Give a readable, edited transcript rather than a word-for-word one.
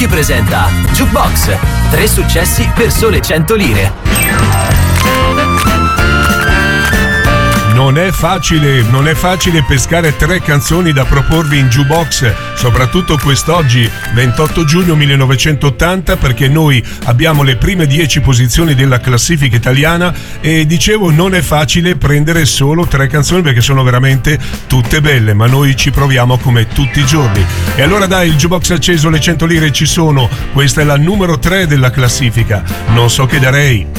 Ti presenta Jukebox, 3 successi per sole 100 lire. Non è facile pescare 3 canzoni da proporvi in Jukebox, soprattutto quest'oggi, 28 giugno 1980, perché noi abbiamo le prime 10 posizioni della classifica italiana e dicevo non è facile prendere solo 3 canzoni perché sono veramente tutte belle, ma noi ci proviamo come tutti i giorni. E allora dai, il Jukebox acceso, le 100 lire ci sono, questa è la numero 3 della classifica, Non so che darei.